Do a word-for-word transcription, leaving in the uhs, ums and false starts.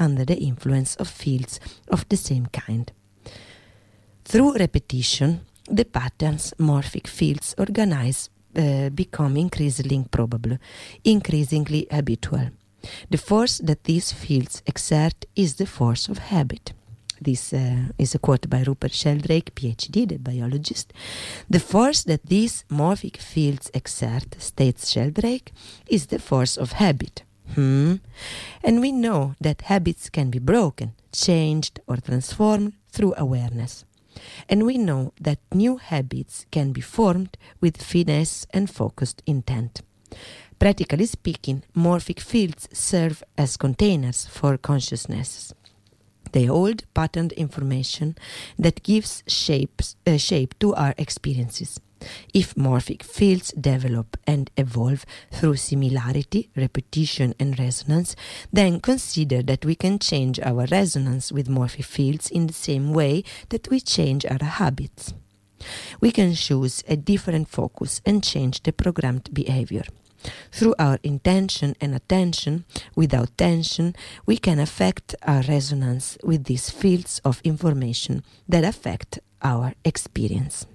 under the influence of fields of the same kind. Through repetition, the patterns morphic fields organize uh, become increasingly improbable, increasingly habitual. The force that these fields exert is the force of habit. This uh, is a quote by Rupert Sheldrake, PhD, the biologist. The force that these morphic fields exert, states Sheldrake, is the force of habit. Hmm. And we know that habits can be broken, changed, or transformed through awareness. And we know that new habits can be formed with finesse and focused intent. Practically speaking, morphic fields serve as containers for consciousness. They hold patterned information that gives shapes, uh, shape to our experiences. If morphic fields develop and evolve through similarity, repetition, and resonance, then consider that we can change our resonance with morphic fields in the same way that we change our habits. We can choose a different focus and change the programmed behavior. Through our intention and attention, without tension, we can affect our resonance with these fields of information that affect our experience.